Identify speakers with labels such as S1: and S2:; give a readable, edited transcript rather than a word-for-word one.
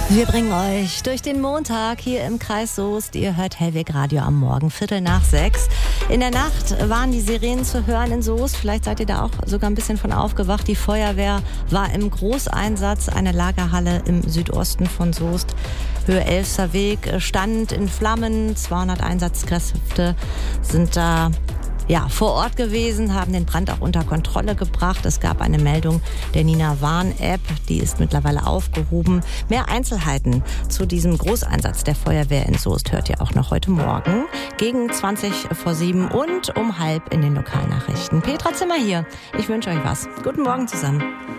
S1: Wir bringen euch durch den Montag hier im Kreis Soest. Ihr hört Hellweg Radio am Morgen, 5:45. In der Nacht waren die Sirenen zu hören in Soest. Vielleicht seid ihr da auch sogar ein bisschen von aufgewacht. Die Feuerwehr war im Großeinsatz. Eine Lagerhalle im Südosten von Soest, Höhe Elfser Weg, stand in Flammen. 200 Einsatzkräfte sind da vor Ort gewesen, haben den Brand auch unter Kontrolle gebracht. Es gab eine Meldung der Nina-Warn-App, die ist mittlerweile aufgehoben. Mehr Einzelheiten zu diesem Großeinsatz der Feuerwehr in Soest hört ihr auch noch heute Morgen gegen 7:20 und um 6:30 in den Lokalnachrichten. Petra Zimmer hier. Ich wünsche euch was. Guten Morgen zusammen.